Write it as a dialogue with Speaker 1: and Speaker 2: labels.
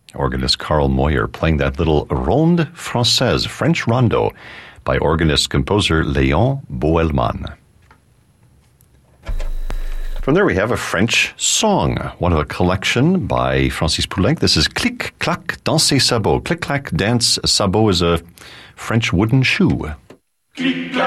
Speaker 1: Organist Carl Moyer playing that little Ronde Française, French rondo, by organist-composer Léon Boelman. From there we have a French song, one of a collection by Francis Poulenc. This is Clic Clac dans ses sabots. Clic Clac dance sabot is a French wooden shoe. Clic Clac